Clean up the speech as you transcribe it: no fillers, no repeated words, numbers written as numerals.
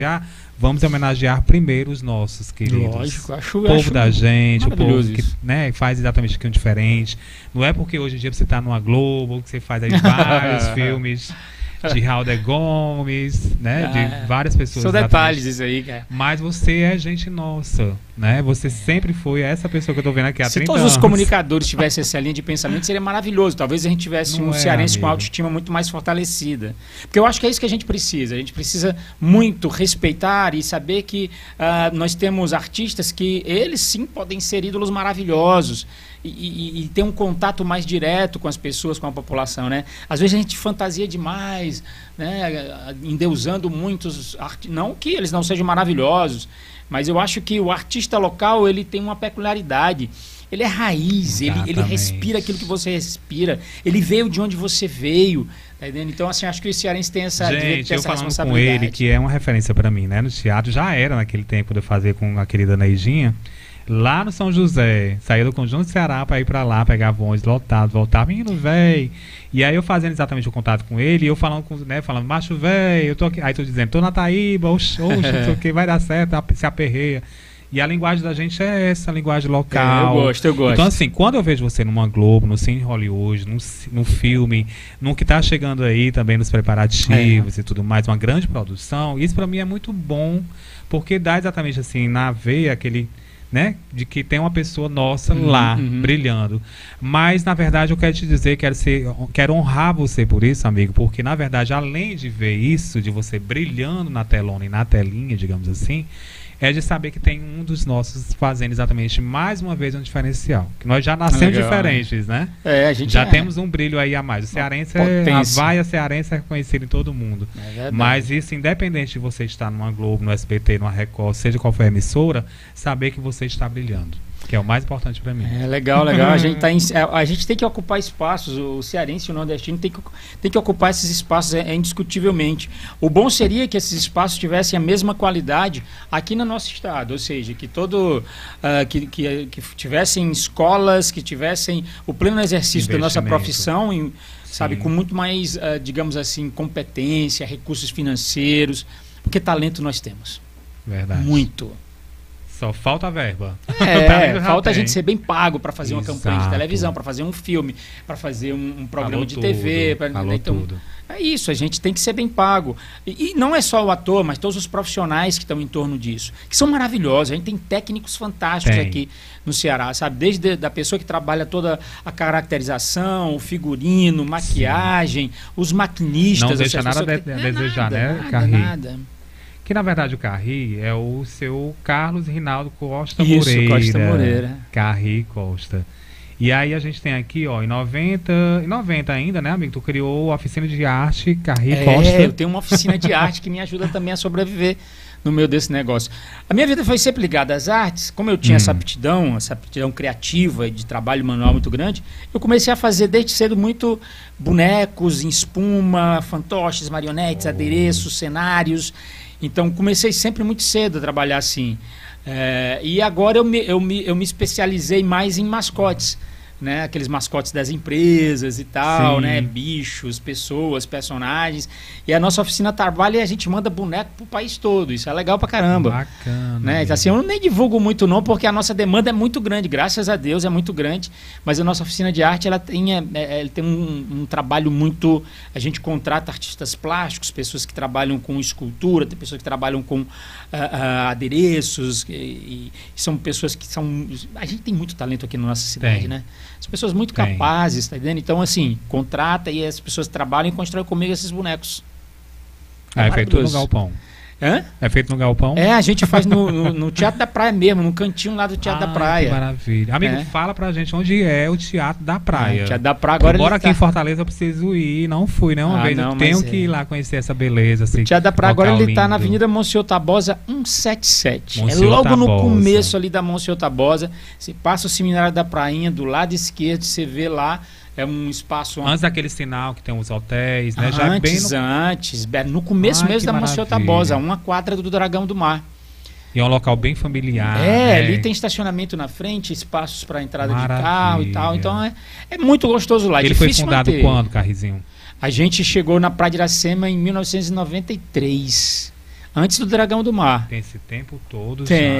vamos homenagear primeiro os nossos queridos. Lógico, o povo da gente, o povo que, isso. né, faz exatamente aquilo diferente. Não é porque hoje em dia você está numa Globo, que você faz aí vários filmes de Raul de Gomes, né, de várias pessoas. São detalhes isso aí, cara. Mas você é gente nossa, né? Você sempre foi essa pessoa que eu tô vendo aqui há 30 anos. Se todos os comunicadores tivessem essa linha de pensamento, seria maravilhoso. Talvez a gente tivesse um cearense com autoestima muito mais fortalecida. Porque eu acho que é isso que a gente precisa. A gente precisa muito respeitar e saber que nós temos artistas que eles sim podem ser ídolos maravilhosos. E ter um contato mais direto com as pessoas, com a população, né? Às vezes a gente fantasia demais, né? Endeusando muitos não que eles não sejam maravilhosos, mas eu acho que o artista local ele tem uma peculiaridade. Ele é raiz, ele respira aquilo que você respira, ele veio de onde você veio, tá entendendo? Então, assim, acho que o cearense tem essa, gente, essa eu falando com ele, que é uma referência para mim, né? No teatro, já era naquele tempo de eu fazer com a querida Neidinha. Lá no São José, saía do Conjunto Ceará para ir para lá, pegava ônibus lotado, voltava, menino véi. E aí eu fazendo exatamente o contato com ele, e eu falando, falando, macho véi, eu tô aqui. Aí tô dizendo, tô na Taíba, oxe, não sei o que, vai dar certo, se aperreia. E a linguagem da gente é essa, a linguagem local. Eu gosto. Então, assim, quando eu vejo você numa Globo, no Cine Hollywood, no filme, no que tá chegando aí também nos preparativos e tudo mais, uma grande produção, isso pra mim é muito bom, porque dá exatamente assim, na veia aquele, né, de que tem uma pessoa nossa lá, brilhando. Mas, na verdade, eu quero te dizer, quero honrar você por isso, amigo, porque, na verdade, além de ver isso, de você brilhando na telona e na telinha, digamos assim, é de saber que tem um dos nossos fazendo exatamente mais uma vez um diferencial. Que nós já nascemos diferentes, né? A gente já temos um brilho aí a mais. O cearense a vaia cearense é reconhecido em todo mundo. Mas isso, independente de você estar numa Globo, no SBT, numa Record, seja qual for a emissora, saber que você está brilhando. Que é o mais importante para mim. Legal. A gente tem que ocupar espaços. O cearense e o nordestino tem que ocupar esses espaços indiscutivelmente. O bom seria que esses espaços tivessem a mesma qualidade aqui no nosso estado, ou seja, que que tivessem escolas, que tivessem o pleno exercício da nossa profissão, sabe, com muito mais, digamos assim, competência, recursos financeiros, porque talento nós temos. Verdade. Muito. Só falta a verba. Falta a gente ser bem pago para fazer uma campanha de televisão, para fazer um filme, para fazer um programa de TV. Então, é isso, a gente tem que ser bem pago. E não é só o ator, mas todos os profissionais que estão em torno disso, que são maravilhosos. A gente tem técnicos fantásticos aqui no Ceará, sabe? Desde a pessoa que trabalha toda a caracterização, o figurino, maquiagem, os maquinistas. Não deixa nada a desejar, né, Carri? Nada. Que na verdade o Carri é o seu Carlos Rinaldo Costa Moreira. Carri Costa. E aí a gente tem aqui, ó, em 90 ainda, né, amigo? Tu criou a oficina de arte Carri Costa. Eu tenho uma oficina de arte que me ajuda também a sobreviver no meio desse negócio. A minha vida foi sempre ligada às artes. Como eu tinha essa aptidão criativa e de trabalho manual muito grande, eu comecei a fazer desde cedo muito bonecos em espuma, fantoches, marionetes, adereços, cenários. Então, comecei sempre muito cedo a trabalhar assim. E agora eu me especializei mais em mascotes, né? Aqueles mascotes das empresas e tal, né? Bichos, pessoas, personagens. E a nossa oficina trabalha e a gente manda boneco pro país todo. Isso é legal pra caramba. Bacana. Né? Então, assim, eu nem divulgo muito não, porque a nossa demanda é muito grande. Graças a Deus é muito grande. Mas a nossa oficina de arte, ela tem um trabalho muito... A gente contrata artistas plásticos, pessoas que trabalham com escultura, tem pessoas que trabalham com adereços. E são pessoas que são... A gente tem muito talento aqui na nossa cidade, né? São pessoas muito capazes, tá entendendo? Então, assim, contrata e as pessoas trabalham e constroem comigo esses bonecos. É feito no galpão. É feito no galpão? A gente faz no Teatro da Praia mesmo, no cantinho lá do Teatro da Praia. Que maravilha. Amigo, fala pra gente onde é o Teatro da Praia. Teatro da Praia agora. Agora aqui em Fortaleza eu preciso ir, não fui nenhuma vez. Eu tenho que ir lá conhecer essa beleza. Assim, o Teatro da Praia agora ele tá na Avenida Monsenhor Tabosa 177. Monsenhor logo Tabosa. No começo ali da Monsenhor Tabosa. Você passa o Seminário da Prainha, do lado esquerdo, você vê lá. É um espaço... Antes daquele sinal que tem os hotéis, né? Antes, no começo mesmo da Monsenhor Tabosa, uma quadra do Dragão do Mar. E é um local bem familiar. Né? Ali tem estacionamento na frente, espaços para entrada de carro e tal. Então é muito gostoso lá. Ele foi fundado quando, Carrizinho? A gente chegou na Praia de Iracema em 1993. Antes do Dragão do Mar. Tem esse tempo todo Tem. já.